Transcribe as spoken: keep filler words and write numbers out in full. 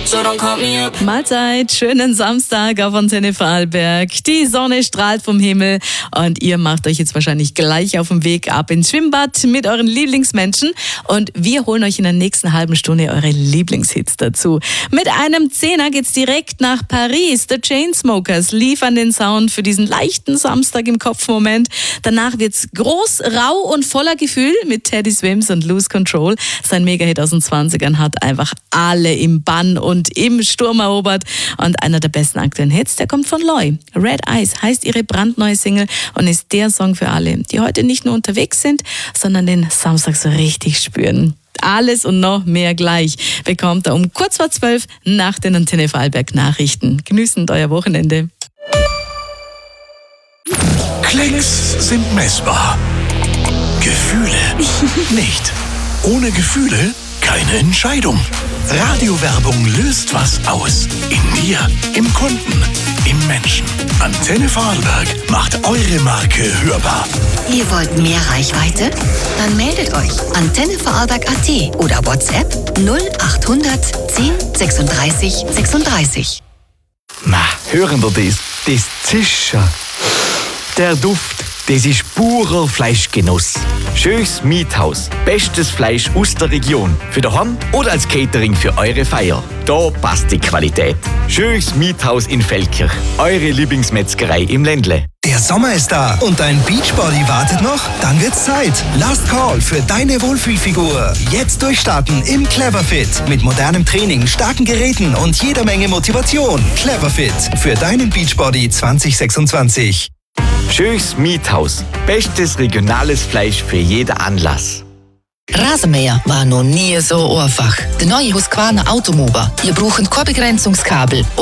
so don't call me up. Mahlzeit, schönen Samstag auf Antenne Vorarlberg. Die Sonne strahlt vom Himmel und ihr macht euch jetzt wahrscheinlich gleich auf den Weg ab ins Schwimmbad mit euren Lieblingsmenschen und wir holen euch in der nächsten halben Stunde eure Lieblingshits dazu. Mit einem Zehner geht's direkt nach Paris. The Chainsmokers liefern den Sound für diesen leichten Samstag im Kopfmoment. Danach wird's groß, rau und voller Gefühl mit Teddy Swims und Lose Control. Sein Megahit aus den zwanzigern hat einfach alle im Bann und im Sturm erobert. Und einer der besten aktuellen Hits, der kommt von Loi. Red Eyes heißt ihre brandneue Single und ist der Song für alle, die heute nicht nur unterwegs sind, sondern den Samstag so richtig spüren. Alles und noch mehr gleich bekommt er um kurz vor zwölf nach den Antenne Vorarlberg Nachrichten. Genießend euer Wochenende. Klicks sind messbar. Gefühle nicht. Ohne Gefühle keine Entscheidung. Radiowerbung löst was aus. In dir, im Kunden, im Menschen. Antenne Vorarlberg macht eure Marke hörbar. Ihr wollt mehr Reichweite? Dann meldet euch Antenne Vorarlberg Punkt at oder WhatsApp null achthundert zehn sechsunddreißig sechsunddreißig. Na, hören wir das? Das Zischen. Der Duft, das ist purer Fleischgenuss. Schönes Miethaus. Bestes Fleisch aus der Region. Für daheim oder als Catering für eure Feier. Da passt die Qualität. Schönes Miethaus in Feldkirch. Eure Lieblingsmetzgerei im Ländle. Der Sommer ist da und dein Beachbody wartet noch? Dann wird's Zeit. Last Call für deine Wohlfühlfigur. Jetzt durchstarten im Cleverfit. Mit modernem Training, starken Geräten und jeder Menge Motivation. Cleverfit für deinen Beachbody zwanzig sechsundzwanzig. Schönes Miethaus. Bestes regionales Fleisch für jeden Anlass. Rasenmäher war noch nie so einfach. Der neue Husqvarna Automower. Ihr braucht kein Begrenzungskabel